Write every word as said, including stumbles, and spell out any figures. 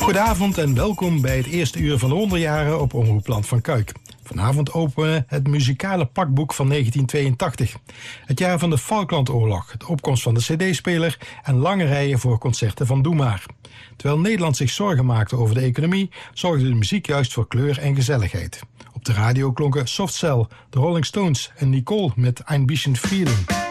Goedenavond en welkom bij het eerste uur van de wonderjaren op Omroep Land van Kuik. Vanavond openen we het muzikale pakboek van negentien tweeëntachtig. Het jaar van de Falklandoorlog, de opkomst van de cd-speler en lange rijen voor concerten van Doe Maar. Terwijl Nederland zich zorgen maakte over de economie, zorgde de muziek juist voor kleur en gezelligheid. Op de radio klonken Soft Cell, de Rolling Stones en Nicole met Ein bisschen Frieden.